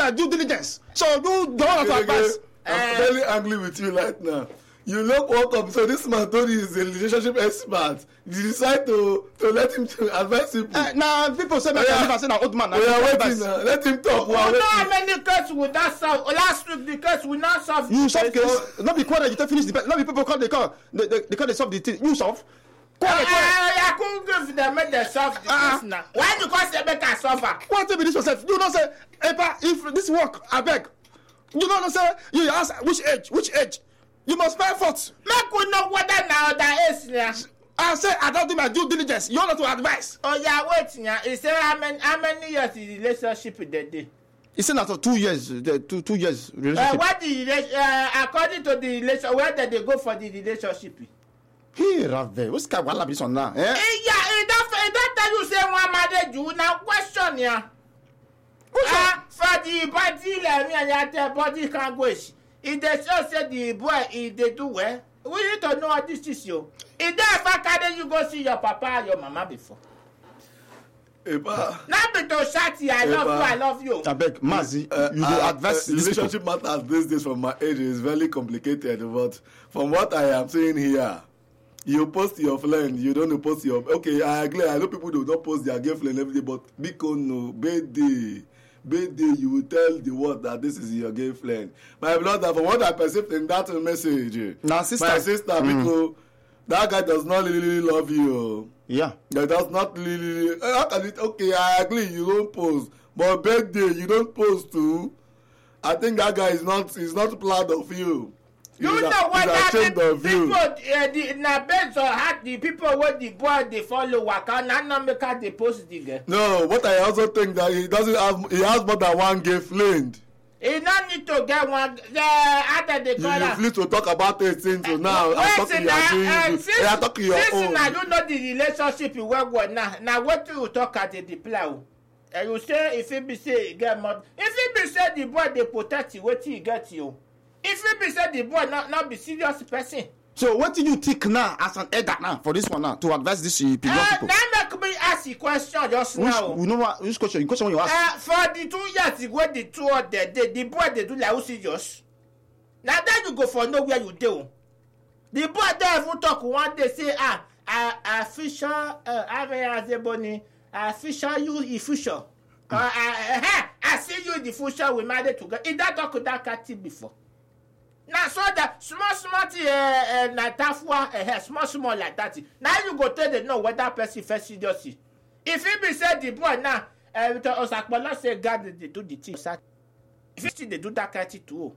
my due diligence. So you don't have to advise. I'm very angry with you right now. You look welcome. So this man told you he's a relationship expert. You decide to let him to advise people. Now people say that I say an old man. We are waiting now. Let him talk. You know how many cases will not solve? Last week the case will not solve. You solve case. Not be quiet. You don't finish the bed. Not be people call they solve the thing. You solve. I couldn't give them make them solve the case now. Why? Because they make us suffer. What be this yourself? You don't say, if this work, I beg. You don't say. You ask which age. You must spare effort. Make we know whether now that is now. I say I don't do my due diligence. You want to advise? Oh yeah, wait now. He say how many years the relationship they did? He said after 2 years, 2 years relationship. What according to the relation, where did they go for the relationship? Here, Rave. What's kind of this one now? Yeah, it don't tell you say one marriage you now question ya. For the body like me, the body can't go. If they just say the boy, if they do well, we need to know what this is you. If they ever carry you go see your papa and your mama before. Eba. Not be to shout I love you. I beg, Mazi, you do advise relationship matters these days from my age is very complicated, but from what I am saying here, you post your friend, you don't post your. Okay, I agree. I know people do not post their girlfriend every day, but because no birthday, you will tell the world that this is your girlfriend. My brother, from what I perceived in that message, my sister, because that guy does not really love you. Yeah, that does not really. Okay, I agree. You don't post, but birthday you don't post too. I think that guy is not proud of you. You know what happened? People, na based on how the people what the boy they follow waka, not make how they post the girl. No, what I also think that he has more than one girlfriend. He don't need to get one. After the color. You need to talk about it since now. I'm talking your own. Now you know the relationship you work with now. Now what do you talk at the plow? And you say if it be say get more. If it be say the boy they protect you, what he get you? If it be said the boy not be serious person. So what do you think now as an elder now for this one now to advise this young people? Now make me ask a question just now. You know what? Which question? Question you ask? For the 2 years ago, the 2 of the boy they do like who serious. Now then you go for nowhere you do. The boy there even talk one day say I Fisher Fisher you in future. I see you in the future we married together. Is that talk that cat before? Now so that small small like that. Now you go tell them know what that person first seriously. If he be said the boy now, Osakpola say God they do the thing. If they do that cat too.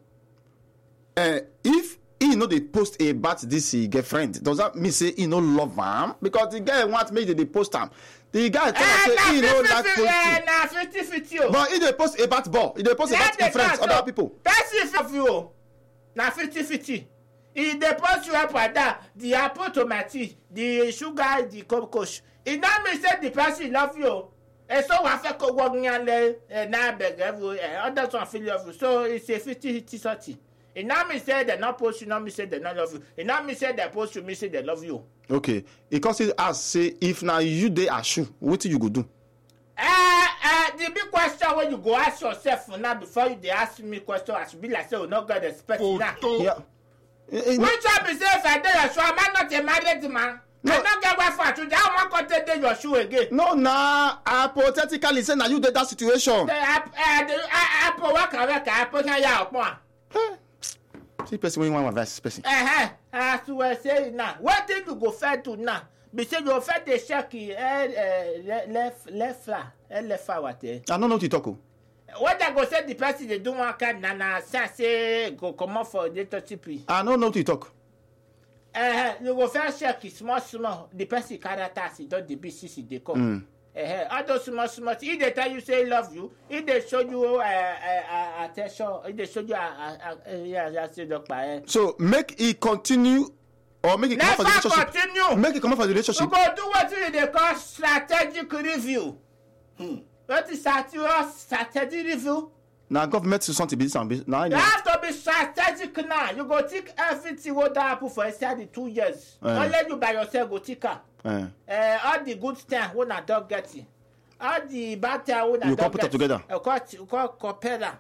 If he know they post about this girlfriend, does that mean say he no love him? Because the guy want me they post him. The guy tell say he no like posting. But he they post about ball. He they post about friends, other people. That's it for you. Na 50-50. If they post you up like that, the apple tomato, the sugar, the cocoa. It not mean say the person love you. And so I feel go work na beg others one feel love you. So it's a 50-50 sorty. It not mean say they not post you, not mean say they not love you. It not mean say they post you, mean say they love you. Okay. Because it ask say if now you dey assure, what you go do? The big question when you go ask yourself for now before you they ask me question, I should be like say we not got respect now. Yeah. Which one be say if I dey your shoe, am I not a married man? No. I don't get wife for today. I want to take your shoe again. No, nah. Hypothetically, say now you did that situation. I put ya upon. See, person when you want advice, person. As you were saying now, what did you go fair to now? Because you fair the shaky left what? I don't know what you talk. What I go say the person they do one kind na say go come out for relationship. I don't know what you talk. You go first check small. The person character see don't the BCC they come. All those small. If they tell you say love you, if they show you attention, if they show you So make it continue or make it come for the relationship. Continue. Make it come for the relationship. You go do what they call strategic review. What is strategic review? Now government is something business. Now you have to be strategic now. You go take everything what happen for inside the 2 years. Don't let you by yourself go take her. All the good stuff when I don't get it. All the bad stuff when I don't get it. You can put it together. You call compare.